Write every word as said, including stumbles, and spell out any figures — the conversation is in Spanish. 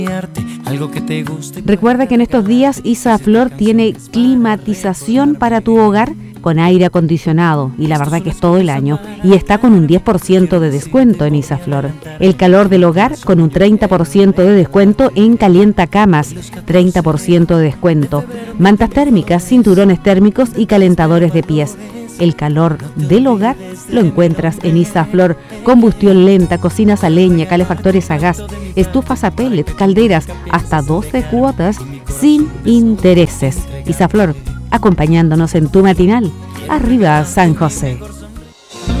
Recuerda que en estos días Isaflor tiene climatización para tu hogar con aire acondicionado, y la verdad que es todo el año, y está con un diez por ciento de descuento en Isaflor. El calor del hogar con un treinta por ciento de descuento en Calientacamas, treinta por ciento de descuento. Mantas térmicas, cinturones térmicos y calentadores de pies. El calor del hogar lo encuentras en Isaflor. Combustión lenta, cocinas a leña, calefactores a gas, estufas a pellet, calderas, hasta doce cuotas sin intereses. Isaflor, acompañándonos en tu matinal. Arriba San José.